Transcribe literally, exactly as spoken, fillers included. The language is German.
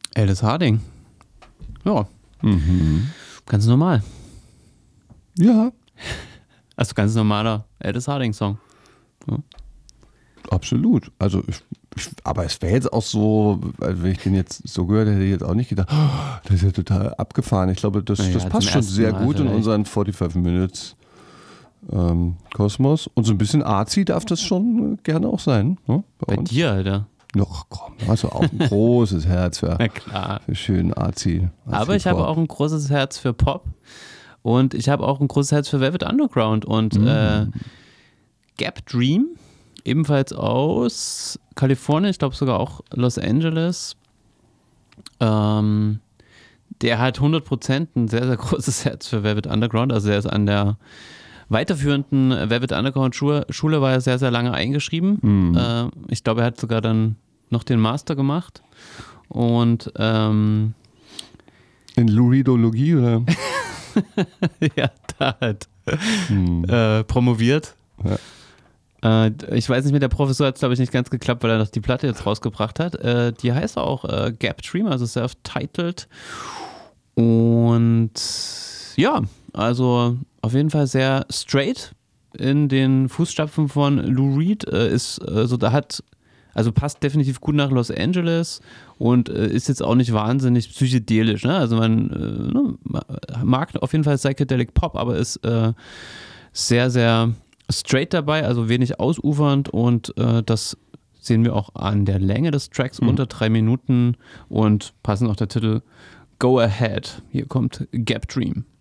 Aldous Harding. Ja. Mhm. Ganz normal. Ja. Also ganz normaler Aldous Harding-Song. Ja. Absolut. Also, ich, ich, aber es wäre jetzt auch so, also wenn ich den jetzt so gehört hätte, hätte ich jetzt auch nicht gedacht, oh, das ist ja total abgefahren. Ich glaube, das, Naja, das passt zum schon ersten sehr Mal gut in vielleicht. unseren forty-five Minutes ähm, Kosmos. Und so ein bisschen artsy darf das schon gerne auch sein. Ne, bei Bei uns. dir, Alter. Noch komm, also auch ein großes Herz für, Na klar. für schön artsy. artsy Aber ich habe Pop. auch ein großes Herz für Pop und ich habe auch ein großes Herz für Velvet Underground und Mm. äh, Gap Dream, ebenfalls aus Kalifornien, ich glaube sogar auch Los Angeles. Ähm, der hat hundert Prozent ein sehr, sehr großes Herz für Velvet Underground, also er ist an der weiterführenden Velvet Underground Schule, Schule war er sehr, sehr lange eingeschrieben. Mm. Äh, ich glaube, er hat sogar dann noch den Master gemacht und ähm, In Luridologie oder? ja, da hat Hm. äh, promoviert. Ja. Äh, ich weiß nicht, mit der Professur hat es, glaube ich, nicht ganz geklappt, weil er noch die Platte jetzt rausgebracht hat. Äh, die heißt auch äh, Gap Dream, also self-titled. Und ja, also auf jeden Fall sehr straight in den Fußstapfen von Lou Reed. Äh, ist, also da hat, also passt definitiv gut nach Los Angeles und äh, ist jetzt auch nicht wahnsinnig psychedelisch. Ne? Also man äh, ne, mag auf jeden Fall Psychedelic Pop, aber ist äh, sehr, sehr straight dabei, also wenig ausufernd und äh, das sehen wir auch an der Länge des Tracks, Mhm. unter drei Minuten und passend auch der Titel Go Ahead. Hier kommt Gap Dream.